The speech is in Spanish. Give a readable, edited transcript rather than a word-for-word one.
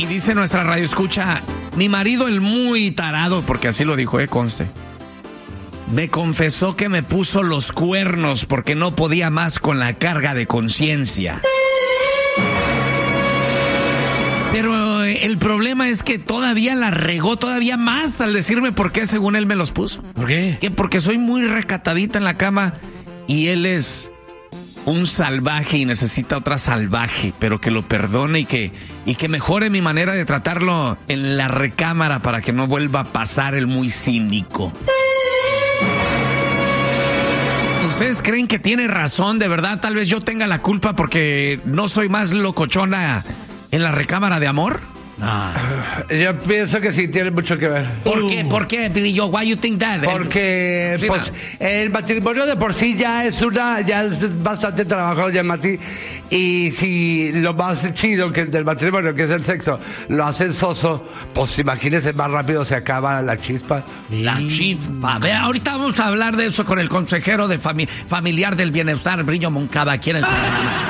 dice nuestra radioescucha, mi marido el muy tarado, porque así lo dijo, conste, me confesó que me puso los cuernos porque no podía más con la carga de conciencia. Pero el problema es que todavía la regó todavía más al decirme por qué según él me los puso. ¿Por qué? Que porque soy muy recatadita en la cama y él es un salvaje y necesita otra salvaje, pero que lo perdone y que mejore mi manera de tratarlo en la recámara para que no vuelva a pasar el muy cínico. ¿Ustedes creen que tiene razón? De verdad, tal vez yo tenga la culpa porque no soy más locochona en la recámara de amor. Yo pienso que sí, tiene mucho que ver. ¿Por qué? ¿Por qué, Pilillo? Why you think that? Porque Sí, pues, el matrimonio de por sí ya es bastante trabajo, ya, Mati. Y si lo más chido que del matrimonio, que es el sexo, lo hacen soso, pues imagínense, más rápido se acaba la chispa. La chispa. Ve, ahorita vamos a hablar de eso con el consejero de familiar del bienestar, Brillo Moncada, aquí en el programa.